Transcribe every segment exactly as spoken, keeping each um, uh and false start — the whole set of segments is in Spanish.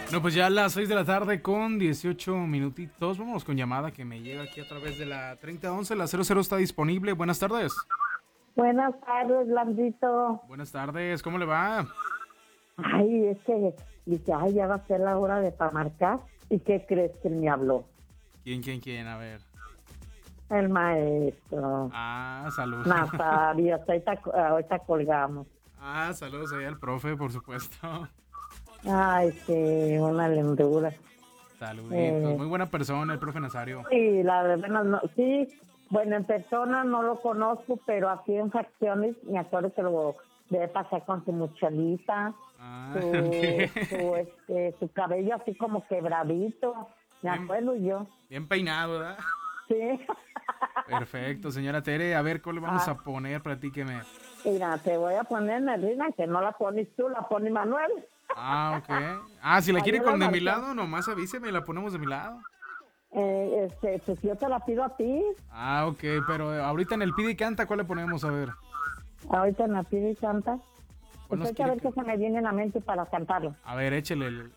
No, pues ya a las seis de la tarde con dieciocho minutitos. Vámonos con llamada que me llega aquí a través de la treinta once. La cero cero está disponible. Buenas tardes. Buenas tardes, Blandito. Buenas tardes, ¿cómo le va? Ay, es que dice, ay, ya va a ser la hora de para marcar. ¿Y qué crees que me habló? ¿Quién, quién, quién? A ver. El maestro. Ah, saludos. Nazario, ahorita, ahorita colgamos. Ah, saludos ahí al profe, por supuesto. Ay, sí, una lindura. Saluditos. Eh, Muy buena persona el profe Nazario. sí, la verdad, no, no, sí, bueno, en persona no lo conozco, pero aquí en facciones me acuerdo que lo debe pasar con su muchalita, Ah, su, ok. su, este, su cabello así como quebradito, me Bien, acuerdo yo. bien peinado, ¿verdad? Sí. Perfecto, señora Tere. A ver, ¿cuál le vamos Ah, a poner? Platíqueme. mira, te voy a poner Nerina, que no la pones tú, la pone Manuel. Ah, ok. Ah, si la quiere Ayer la con de mi marqué. lado, nomás avíseme y la ponemos de mi lado. Eh, este, pues yo te la pido a ti. Ah, ok, pero ahorita en el pide y canta, ¿cuál le ponemos? A ver. Ahorita me pido y canta. ¿Cuál Pues nos hay que quiere ver que...? qué se me viene en la mente para cantarlo. A ver, échele. el-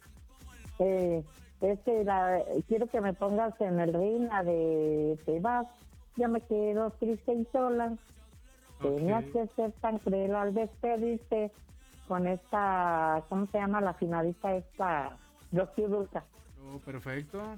Eh, este, la, quiero que me pongas en el reina de Te vas, ya me quedo triste y sola. Tenías Ok. que ser tan cruel al despedirte con esta, ¿cómo se llama la finalista esta? Rocío Dulca. Oh, perfecto.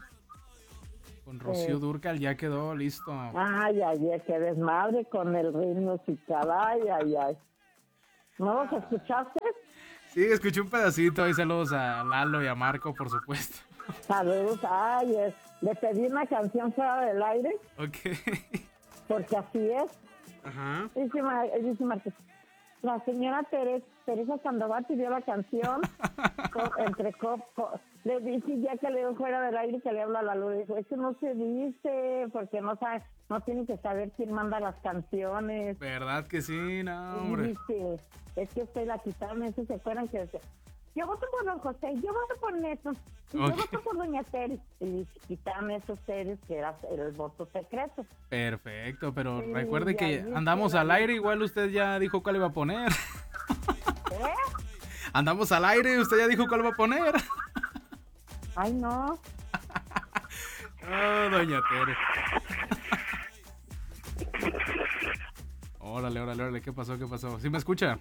Con Eh, Rocío Dúrcal ya quedó listo. ay, ay, ay, qué desmadre con el ritmo musical, ay, ay, ay. ¿No los escuchaste? Sí, escuché un pedacito. Ahí saludos a Lalo y a Marco, por supuesto. Saludos, ay, es- le pedí una canción fuera del aire, Ok. porque así es. Ajá. Dice, Mar- dice Marcos, la señora Teresa, Teresa Sandoval pidió la canción co- entre cop, co- le dije ya que le dio fuera del aire que le habla a la luz, dijo, eso no se dice, porque no sabe, no tiene que saber quién manda las canciones. ¿Verdad que sí? No, Y hombre. dice, es que usted la quitaron, eso se acuerdan que decía, yo voto por don José, yo voto por Neto, y yo Ok. voto por doña Teres. Y dice, quitaron esos Teres que era el voto secreto. Perfecto, pero Y recuerde de que ahí andamos queda al aire. Igual usted ya dijo cuál iba a poner. ¿eh? Andamos al aire y usted ya dijo cuál va a poner. Ay, no. Oh, doña Tere. Órale, órale, órale. ¿Qué pasó? ¿Qué pasó? ¿Sí me escucha?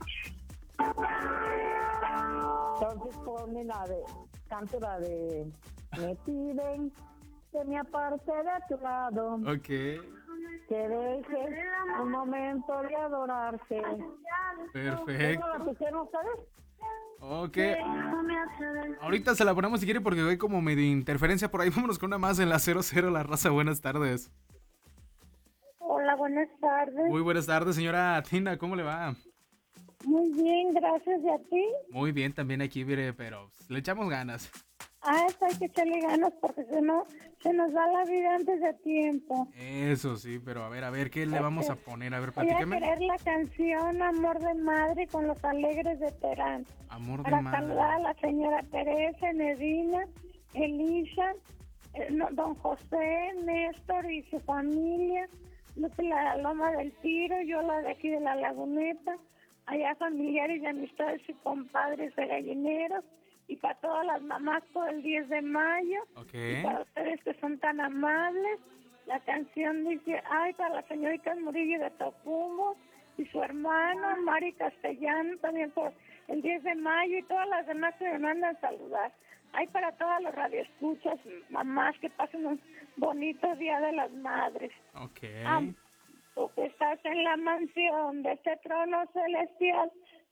Entonces pone la de, canto la de, me piden que me aparte de tu lado, Ok. que dejes un momento de adorarte. Perfecto. ¿Cómo la pusieron ustedes? Ok. Ahorita se la ponemos si quiere porque hay como medio interferencia por ahí. Vámonos con una más en la cero cero, la raza. Buenas tardes. Hola, buenas tardes. Muy buenas tardes, señora Tina. ¿Cómo le va? Muy bien, gracias. ¿Y a ti? Muy bien también aquí, mire, pero le echamos ganas. Ah, eso hay que echarle ganas porque si no, se nos da la vida antes de tiempo. Eso sí, pero a ver, a ver, ¿qué le vamos a Este, poner? A ver, voy a platíqueme. querer la canción Amor de Madre con los Alegres de Terán. Amor de Para saludar a madre. la señora Teresa, Nedina, Elisa, eh, no, don José, Néstor y su familia, los de la Loma del Tiro, yo la de aquí de la Laguneta, allá familiares y amistades y compadres de gallineros, y para todas las mamás por el diez de mayo, Ok. y para ustedes que son tan amables. La canción dice, ay, para la señorita Murillo de Topumbo y su hermano Mari Castellano, también por el diez de mayo, y todas las demás que me mandan saludar. Ay, para todas las radioescuchas, mamás, que pasen un bonito Día de las Madres. Ok. Ah, tú que estás en la mansión de este trono celestial,